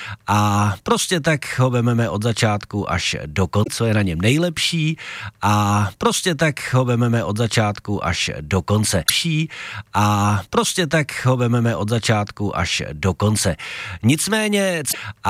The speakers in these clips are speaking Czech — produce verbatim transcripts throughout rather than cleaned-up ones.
a prostě tak ho vememe od začátku až do konce, co je na něm nejlepší a prostě tak ho vememe od začátku až do konce. A prostě tak ho vememe od začátku až do konce. Nicméně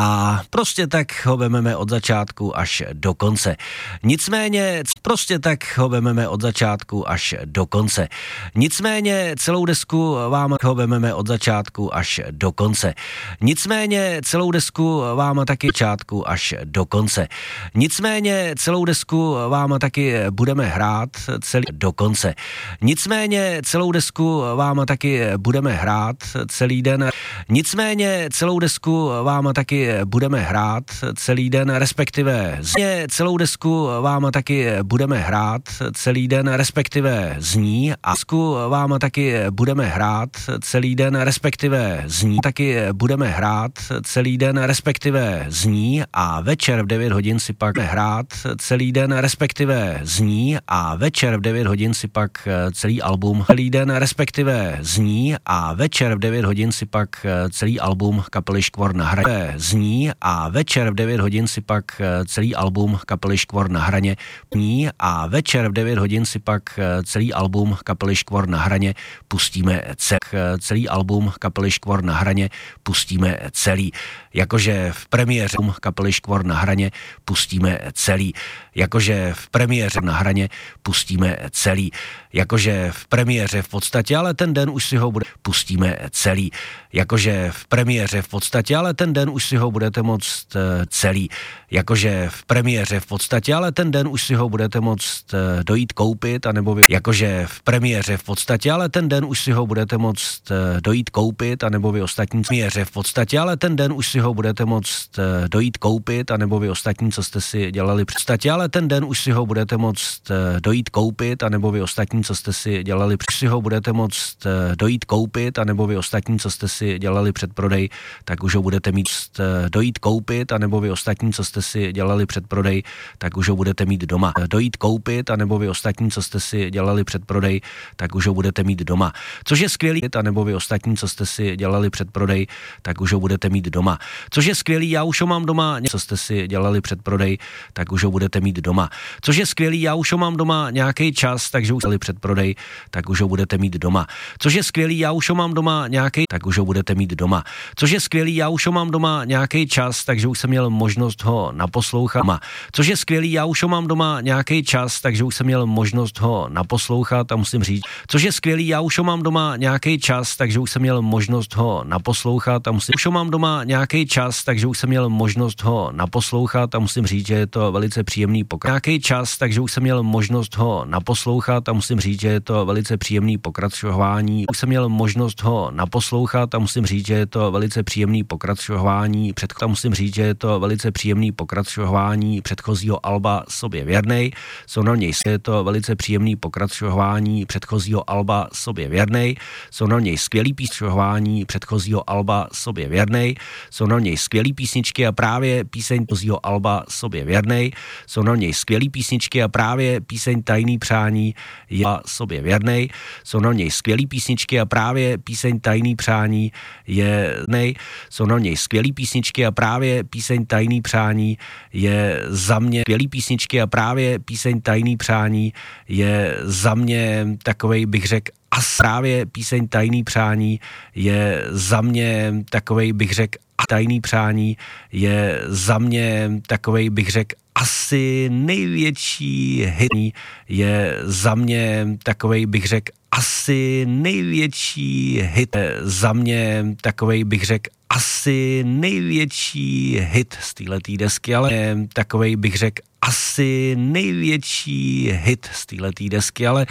a prostě tak ho vememe od začátku až do konce. Nicméně prostě tak ho vememe od začátku až do konce. Nicméně celou desku vám ho vememe od začátku až do konce. Nicméně celou desku vám taky začátku až do konce. Nicméně celou desku vám taky budeme hrát celý do konce. Nicméně celou desku vám taky budeme hrát celý den. Nicméně celou desku vám taky budeme hrát celý den, respektive zně celou desku vám taky budeme hrát celý den, respektive zní a desku vám taky budeme hrát celý den, respektive zní taky budeme hrát celý den, respektive zní a večer v devět hodin si pak hrát celý den, respektive zní a večer v devět hodin si pak celý album celý den, respektive zní a večer v devět hodin si pak celý album kapely Škvor na hraně zní a večer v devět hodin si pak celý album kapely Škvor na hraně zní a večer v devět hodin si pak celý album kapely Škvor na hraně pustíme celý album kapely Škvor na hraně pustíme celý, jakože v premiéře kapely Škvor na hraně pustíme celý, jakože v premiéře na hraně pustíme celý, jakože v premiéře v podstatě, ale ten den už si ho bude pustíme celý, jakože v premiéře v podstatě, ale ten den už si ho budete moct celý, jakože v premiéře v podstatě, ale ten den už si ho budete moct dojít koupit, anebo vy, jakože v premiéře v podstatě, ale ten den už si ho budete moct dojít koupit, anebo vy ostatní premiéře v podstatě, ale ten den už si ho budete moct dojít koupit, anebo vy ostatní, co jste si dělali v podstatě, ale ten den už si ho budete moct dojít koupit, anebo vy ostatní, co jste si dělali, si ho budete moct dojít koupit, anebo vy ostatní, co jste si dělali předprodej, tak už ho budete mít dojít koupit, anebo vy ostatní, co jste si dělali předprodej, tak už ho budete mít doma. Dojít koupit, anebo vy ostatní, co jste si dělali předprodej, tak už ho budete mít doma. Což je skvělý, anebo vy ostatní, co jste si dělali předprodej, tak už ho budete mít doma. Což je skvělý, já už ho mám doma, co jste si dělali předprodej, tak už ho budete mít doma. Což je skvělý, já už ho mám doma nějaký čas, takže už dělali předprodej, tak už ho budete mít doma. Což je skvělý, já už ho mám doma nějaký, tak už ho budete mít doma. Což je skvělý, já už ho mám doma nějaký čas, takže už jsem měl možnost ho naposlouchat. Což je skvělý, já už ho mám doma nějaký čas, takže už jsem měl možnost ho naposlouchat a musím říct, což je skvělý, já už ho mám doma nějaký čas, takže už jsem měl možnost ho naposlouchat a musím, už ho mám doma nějaký čas, takže už jsem měl možnost ho naposlouchat a musím říct, že je to velice příjemný pokračování. Nějaký čas, takže už jsem měl možnost ho naposlouchat a musím říct, že je to velice příjemný pokračování. Už jsem měl možnost ho naposlouchat a musím říct, že je to velice příjemný pokračování. Před a musím říct, že je to velice příjemný pokračování předchozího alba Sobě věrnej. Jsou na něj je to velice příjemný pokračování předchozího alba Sobě věrnej. Jsou na něj skvělý písňování předchozího alba Sobě věrnej. Jsou na něj skvělý písničky a právě píseň předchozího alba Sobě věrnej. Jsou na něj skvělý písničky a právě píseň Tajný přání je Sobě věrnej. Jsou na něj skvělý písničky a právě píseň Tajný přání je nej. Jsou na něj skvělý písničky a právě píseň Tajný přání je za mě skvělý písničky a právě píseň Tajný přání je za mě takovej, bych řekl, a právě píseň Tajný přání je za mě takovej, bych řekl, a Tajný přání je za mě takovej, bych řekl, asi největší hit, je za mě takovej, bych řekl, asi největší hit, za mě takovej, bych řekl, asi největší hit z téhletý desky, ale takovej, bych řekl, asi největší hit z téhletý desky, ale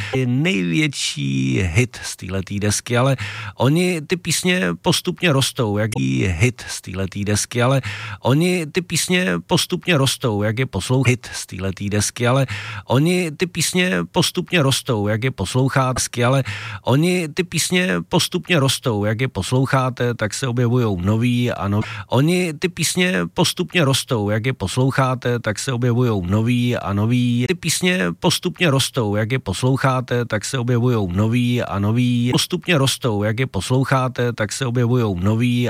největší hit z téhletý desky, ale oni ty písně postupně rostou, jak je hit z téhletý desky, ale oni ty písně postupně rostou, jak je poslouchat hit z téhletý desky, ale oni ty písně postupně rostou, jak je poslouchat, ale oni ty písně postupně rostou, jak je posloucháte, tak se objevujou nový a nový. Oni ty písně postupně rostou, jak je posloucháte, tak se objevují nový a nový. Ty písně postupně rostou, jak je posloucháte, tak se objevují nový a nový. Postupně rostou, jak je posloucháte, tak se objevují nový